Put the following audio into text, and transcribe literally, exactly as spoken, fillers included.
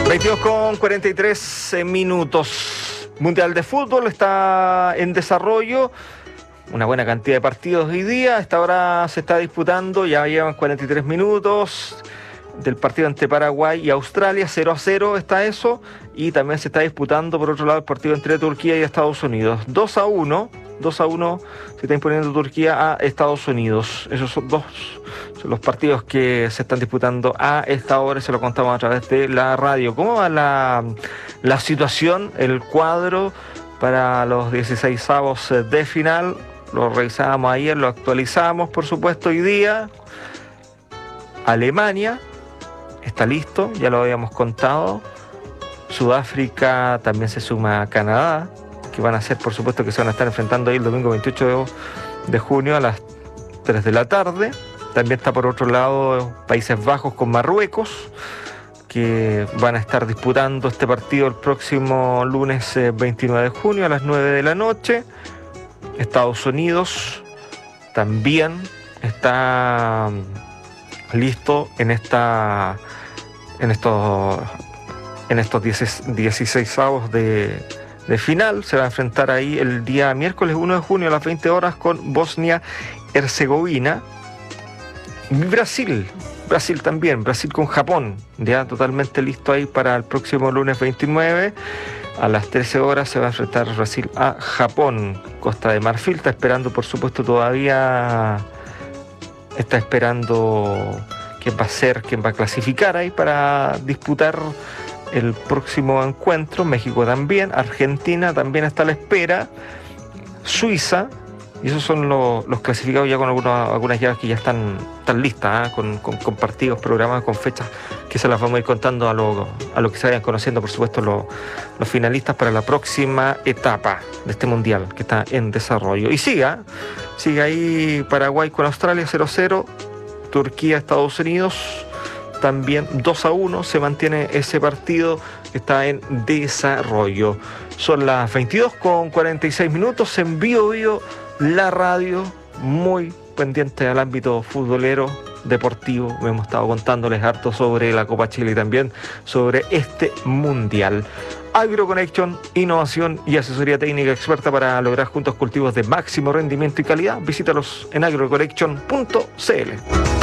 veintidós con cuarenta y tres minutos. Mundial de Fútbol está en desarrollo. Una buena cantidad de partidos hoy día. A esta hora se está disputando, ya llevan cuarenta y tres minutos del partido entre Paraguay y Australia. cero a cero está eso. Y también se está disputando, por otro lado, el partido entre Turquía y Estados Unidos. dos a uno. dos a uno se está imponiendo Turquía a Estados Unidos. Esos son dos son los partidos que se están disputando a esta hora. Se lo contamos a través de la radio. ¿Cómo va la, la situación, el cuadro para los dieciseisavos de final? Lo revisábamos ayer, lo actualizamos, por supuesto, hoy día. Alemania está listo, ya lo habíamos contado. Sudáfrica también se suma a Canadá, que van a ser, por supuesto, que se van a estar enfrentando ahí el domingo veintiocho de junio a las tres de la tarde. También está, por otro lado, Países Bajos con Marruecos, que van a estar disputando este partido el próximo lunes veintinueve de junio a las nueve de la noche. Estados Unidos también está listo en esta en estos en estos dieciseisavos de, de final. Se va a enfrentar ahí el día miércoles uno de junio a las veinte horas con Bosnia-Herzegovina. Brasil, Brasil también, Brasil con Japón, ya totalmente listo ahí para el próximo lunes veintinueve. A las trece horas se va a enfrentar Brasil a Japón. Costa de Marfil está esperando, por supuesto, todavía está esperando quién va a ser, quién va a clasificar ahí para disputar el próximo encuentro. México también, Argentina también está a la espera, Suiza, y esos son los, los clasificados ya con algunas, algunas llaves que ya están, están listas, ¿eh? con, con, con partidos programados, con fechas que se las vamos a ir contando a lo, a lo que se vayan conociendo, por supuesto, lo, los finalistas para la próxima etapa de este mundial que está en desarrollo. Y siga, sigue ahí Paraguay con Australia cero a cero, Turquía, Estados Unidos también dos a uno, se mantiene ese partido que está en desarrollo. Son las veintidós con cuarenta y seis minutos, en Bio Bio, la radio, muy pendiente al ámbito futbolero, deportivo. Hemos estado contándoles harto sobre la Copa Chile y también sobre este mundial. AgroConnection, innovación y asesoría técnica experta para lograr juntos cultivos de máximo rendimiento y calidad. Visítalos en agroconnection punto c l.